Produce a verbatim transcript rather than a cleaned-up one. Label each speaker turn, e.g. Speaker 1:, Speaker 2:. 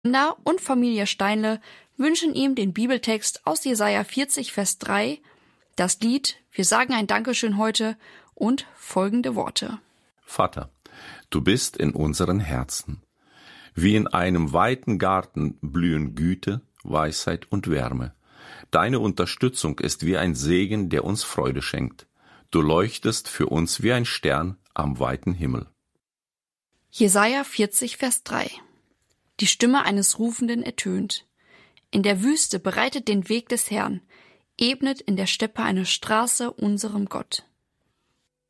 Speaker 1: Kinder und Familie Steinle wünschen ihm den Bibeltext aus Jesaja vierzig, Vers drei, das Lied Wir sagen ein Dankeschön heute und folgende Worte.
Speaker 2: Vater, du bist in unseren Herzen. Wie in einem weiten Garten blühen Güte, Weisheit und Wärme. Deine Unterstützung ist wie ein Segen, der uns Freude schenkt. Du leuchtest für uns wie ein Stern am weiten Himmel.
Speaker 1: Jesaja vierzig, Vers drei. Die Stimme eines Rufenden ertönt. In der Wüste bereitet den Weg des Herrn, ebnet in der Steppe eine Straße unserem Gott.